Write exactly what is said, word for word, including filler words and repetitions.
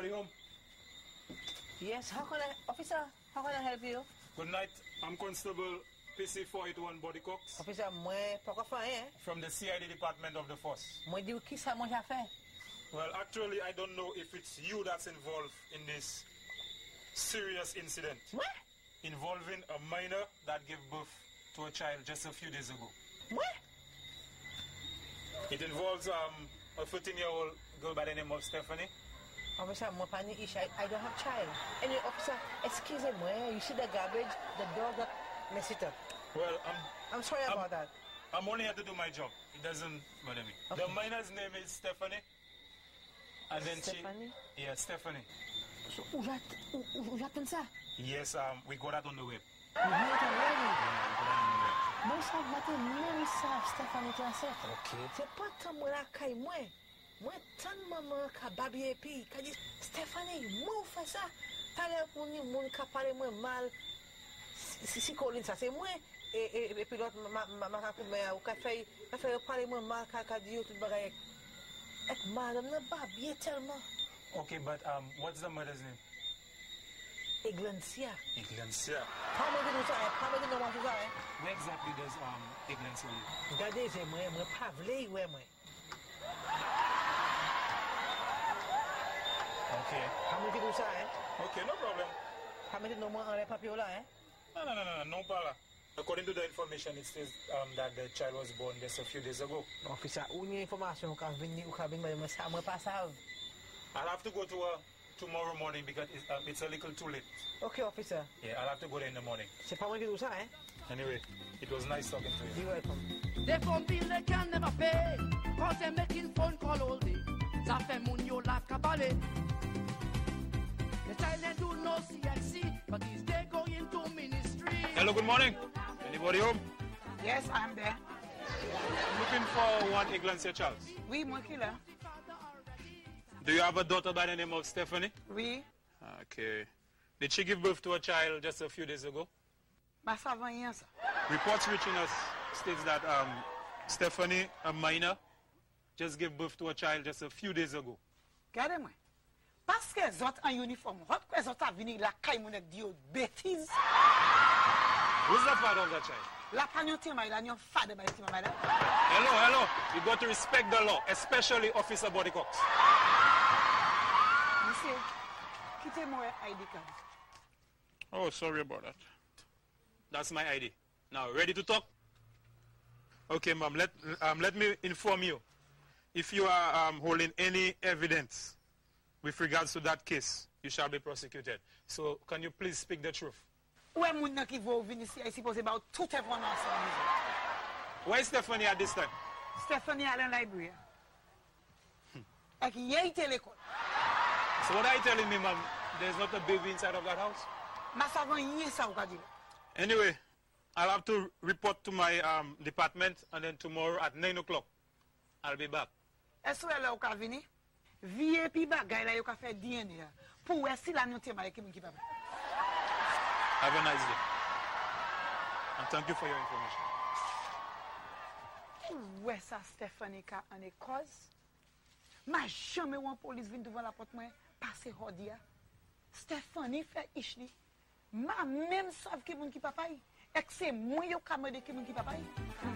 Anybody home? Yes, how can I, officer, how can I help you? Good night. I'm Constable P C four eighty-one Body Cox. Officer, moi, pourquoi faire, hein? From the C I D department of the force. Moi, dis qui ça, moi, j'ai fait? Well, actually, I don't know if it's you that's involved in this serious incident. What? Involving a minor that gave birth to a child just a few days ago. What? It involves um, a fourteen-year-old girl by the name of Stephanie. Officer, moi, pas ni issue. I don't have child. Anyway, officer, excuse me, you see the garbage, the dog got messed it up. Well, I'm... I'm sorry I'm, about that. I'm only here to do my job. It doesn't bother me. Okay. The minor's name is Stephanie. And then Stephanie? she... Yeah, Stephanie. So, où j'attends ça? Yes, um, we got that on the web. You heard it already? Yeah, we got that on the web. Moi, ça va te même ça, Stéphanie Classette. Okay. C'est pas tant moi la caille, moi. Moi, tant maman qui a babi et puis, qui a dit, Stéphanie, moi, on fait ça. T'as l'air pour nous, mon qui a parlé moi mal. Si, si, Colin, ça, c'est moi. Et, et, et puis l'autre, ma, ma, ma, ma, ou qui a fait, a fait parler moi mal, qui a dit, tout le bagage. Et madame n'a pas bien tellement. Okay, but um, what's the mother's name? Eglancia. Iglencia. How many do ça? How many do ça? Where exactly does um, Iglencia live? Regardez, c'est moi, moi, pas vle, ouais, moi. Okay. How many do ça, hein? Okay, no problem. How many do moi en les papiers là, hein? No, no, no, no, no, no problem. According to the information, it says um, that the child was born just a few days ago. Officer, où y a information qu'a venu ou qu'a venu, mais ça, moi, pas ça. I'll have to go to uh, tomorrow morning because it's, uh, it's a little too late. Okay, officer. Yeah, I'll have to go there in the morning. C'est pas moi qui dis ça, hein? Anyway, it was nice talking to you. You're welcome. They phone bill they can never pay, cause they're making phone call all day. Ça fait moun yo la kabale. The child they do no C I C, but he's they going to ministry. Hello, good morning. Anybody home? Yes, I'm there. I'm looking for one Iglesia child. Oui, moi qui là. Do you have a daughter by the name of Stephanie? Oui. Okay. Did she give birth to a child just a few days ago? Bah ça va rien ça. Reports reaching us states that um, Stephanie, a minor, just gave birth to a child just a few days ago. Regardez-moi. Parce que les autres en uniforme, votre que les autres a venu la caille mon dit bêtise. Who's the father of that child? La pagnoté ma la nyon fade ba ti mama la. Hello, hello. You got to respect the law, especially Officer Body Cox. Monsieur, quittez-moi I D card. Oh, sorry about that. That's my I D. Now, ready to talk? Okay, ma'am, let, um, let me inform you. If you are um, holding any evidence with regards to that case, you shall be prosecuted. So, can you please speak the truth? Ouais, moun nan ki vou vini si, I suppose about tout information. Where is Stephanie at this time? Stephanie à la library. Ek yé ite l'école. So what are you telling me, ma'am? There's not a baby inside of that house? Ma savon yé sa ou ka di. Anyway, I'll have to report to my um, department, and then tomorrow at nine o'clock, I'll be back. Est-ce que là ou ka vini? V I P bagay la yo ka fait D N A. Pour wè si la nou te ma ki moun ki pa. Have a nice day. And thank you for your information. Ouais, ça, Stephanie ka an e cause. Ma jamais ou an police vin devant la porte moi, passe hodi ya. Stephanie fait ish li. Ma même savent ki moun ki papay. Ek se moi yo ka mode ki moun ki papay.